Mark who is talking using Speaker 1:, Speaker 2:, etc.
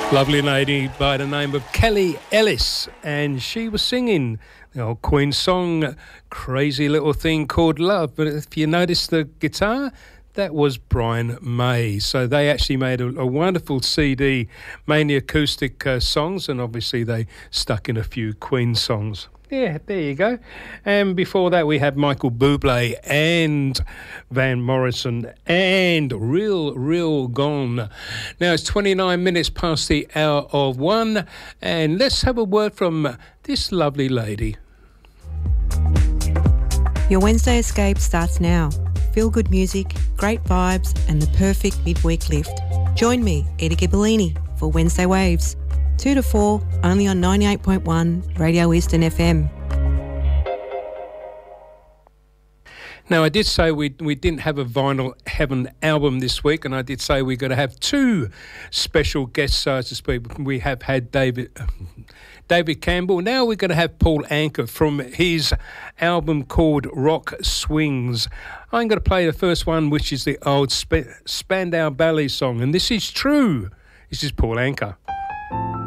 Speaker 1: Lovely lady by the name of Kelly Ellis, and she was singing the old Queen song, Crazy Little Thing Called Love. But if you notice the guitar, that was Brian May. So they actually made a wonderful CD, mainly acoustic songs, and obviously they stuck in a few Queen songs. Yeah, there you go. And before that, we had Michael Bublé and Van Morrison and Real Gone. Now, it's 29 minutes past the hour of 1, and let's have a word from this lovely lady.
Speaker 2: Your Wednesday escape starts now. Feel good music, great vibes, and the perfect midweek lift. Join me, Edie Ghibellini, for Wednesday Waves. 2 to 4, only on 98.1 Radio Eastern FM.
Speaker 1: Now, I did say we didn't have a Vinyl Heaven album this week, and I did say we're going to have two special guests, so to speak. We have had David Campbell. Now we're going to have Paul Anka from his album called Rock Swings. I'm going to play the first one, which is the old Spandau Ballet song, and this is True. This is Paul Anka.